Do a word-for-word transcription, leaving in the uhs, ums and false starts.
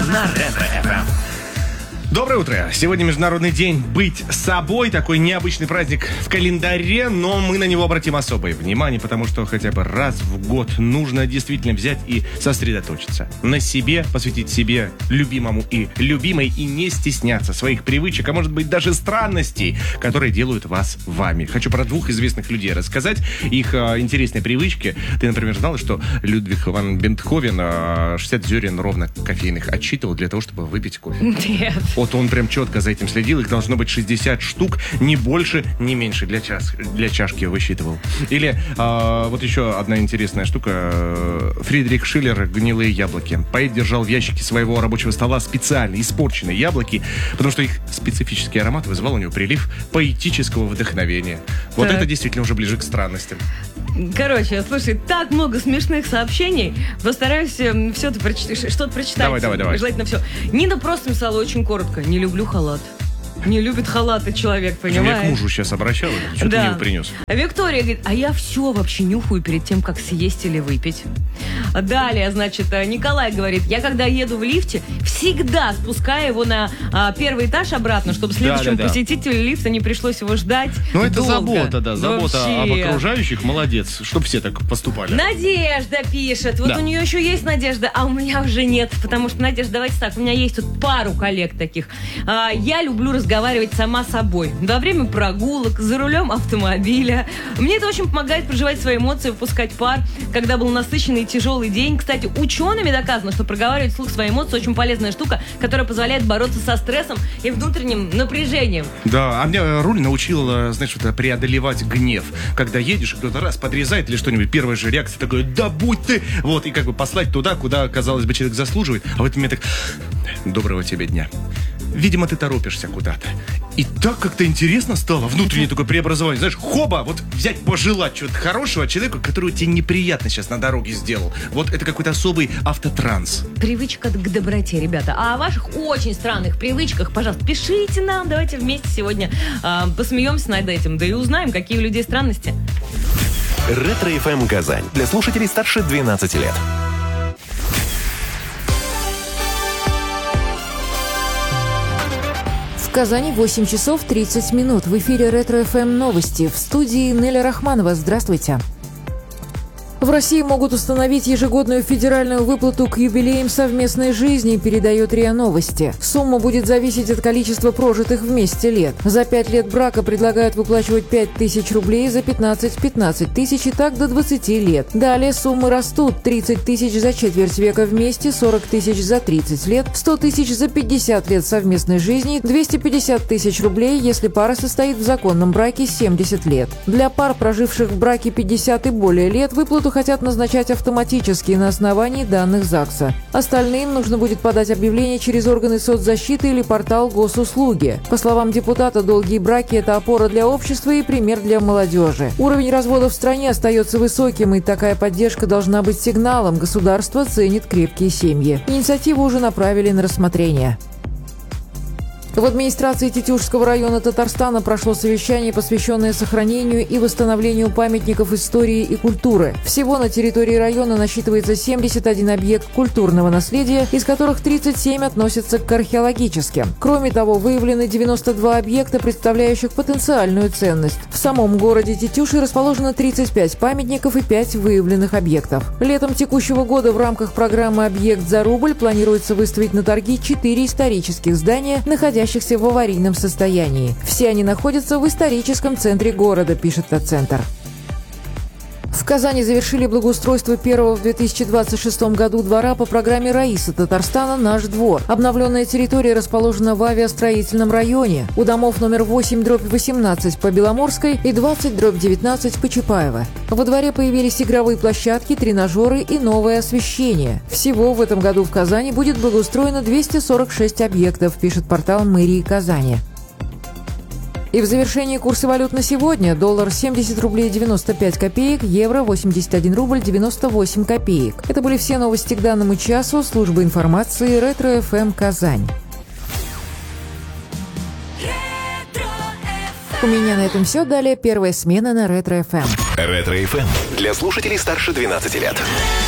на Ретро-эф эм. Доброе утро! Сегодня Международный день быть собой. Такой необычный праздник в календаре, но мы на него обратим особое внимание, потому что хотя бы раз в год нужно действительно взять и сосредоточиться на себе, посвятить себе, любимому и любимой, и не стесняться своих привычек, а может быть даже странностей, которые делают вас вами. Хочу про двух известных людей рассказать, их э, интересные привычки. Ты, например, знала, что Людвиг ван Бетховен э, шестьдесят зерен ровно кофейных отсчитывал для того, чтобы выпить кофе? Нет. Вот он прям четко за этим следил. Их должно быть шестьдесят штук, не больше, не меньше для, час, для чашки высчитывал. Или э, вот еще одна интересная штука. Фридрих Шиллер «Гнилые яблоки». Поэт держал в ящике своего рабочего стола специально испорченные яблоки, потому что их специфический аромат вызывал у него прилив поэтического вдохновения. Вот так. Это действительно уже ближе к странностям. Короче, слушай, так много смешных сообщений. Постараюсь э, все-то прочитать, что-то прочитать. Давай, давай, давай. Желательно все. Нина просто написала очень коротко. Не люблю халат. Не любит халаты человек, понимаешь? Я к мужу сейчас обращалась, что да. ты мне принес. Виктория говорит, а я все вообще нюхаю перед тем, как съесть или выпить. Далее, значит, Николай говорит, я когда еду в лифте, всегда спускаю его на а, первый этаж обратно, чтобы следующему да, да, да. посетителю лифта не пришлось его ждать. Ну, это долго. забота, да, забота вообще. об окружающих, молодец, чтобы все так поступали. Надежда пишет, вот да. у нее еще есть Надежда, а у меня уже нет, потому что, Надежда, давайте так, у меня есть тут пару коллег таких. А, я люблю разговаривать сама собой во время прогулок, за рулем автомобиля. Мне это очень помогает проживать свои эмоции, выпускать пар, когда был насыщенный и тяжелый день. Кстати, учеными доказано, что проговаривать вслух свои эмоции очень полезная штука, которая позволяет бороться со стрессом и внутренним напряжением. Да, а меня руль научила, знаешь, вот, преодолевать гнев. Когда едешь, кто-то раз подрезает или что-нибудь, первая же реакция такая, да будь ты! Вот, и как бы послать туда, куда, казалось бы, человек заслуживает. А в этот момент так, доброго тебе дня. Видимо, ты торопишься куда-то. И так как-то интересно стало, внутреннее такое преобразование. Знаешь, хоба, вот взять, пожелать чего-то хорошего человеку, который тебе неприятно сейчас на дороге сделал. Вот это какой-то особый автотранс. Привычка к доброте, ребята. А о ваших очень странных привычках, пожалуйста, пишите нам. Давайте вместе сегодня э, посмеемся над этим. Да и узнаем, какие у людей странности. Ретро-эф эм Казань. Для слушателей старше двенадцати лет. В Казани восемь часов тридцать минут. В эфире Ретро-эф эм новости. В студии Неля Рахманова. Здравствуйте. В России могут установить ежегодную федеральную выплату к юбилеям совместной жизни, передает РИА Новости. Сумма будет зависеть от количества прожитых вместе лет. За пять лет брака предлагают выплачивать пять тысяч рублей, за пятнадцать – пятнадцать тысяч и так до двадцати лет. Далее суммы растут: тридцать тысяч за четверть века вместе, сорок тысяч за тридцать лет, сто тысяч за пятьдесят лет совместной жизни, двести пятьдесят тысяч рублей, если пара состоит в законном браке семьдесят лет. Для пар, проживших в браке пятьдесят и более лет, выплату хотят назначать автоматически на основании данных ЗАГСа. Остальным нужно будет подать объявление через органы соцзащиты или портал госуслуги. По словам депутата, долгие браки – это опора для общества и пример для молодежи. Уровень разводов в стране остается высоким, и такая поддержка должна быть сигналом. Государство ценит крепкие семьи. Инициативу уже направили на рассмотрение. В администрации Тетюшского района Татарстана прошло совещание, посвященное сохранению и восстановлению памятников истории и культуры. Всего на территории района насчитывается семьдесят один объект культурного наследия, из которых тридцать семь относятся к археологическим. Кроме того, выявлены девяносто два объекта, представляющих потенциальную ценность. В самом городе Тетюши расположено тридцать пять памятников и пять выявленных объектов. Летом текущего года в рамках программы «Объект за рубль» планируется выставить на торги четыре исторических здания, находящихся в аварийном состоянии. Все они находятся в историческом центре города, пишет Татцентр. В Казани завершили благоустройство первого в две тысячи двадцать шестом году двора по программе «Раиса Татарстана. Наш двор». Обновленная территория расположена в авиастроительном районе. У домов номер восемь дробь восемнадцать по Беломорской и двадцать дробь девятнадцать по Чапаево. Во дворе появились игровые площадки, тренажеры и новое освещение. Всего в этом году в Казани будет благоустроено двести сорок шесть объектов, пишет портал мэрии Казани. И в завершении курсы валют на сегодня. Доллар семьдесят рублей девяносто пять копеек, евро восемьдесят один рубль девяносто восемь копеек. Это были все новости к данному часу. Служба информации Ретро-эф эм Казань. У меня на этом все. Далее первая смена на Ретро-эф эм. Ретро-эф эм для слушателей старше двенадцати лет.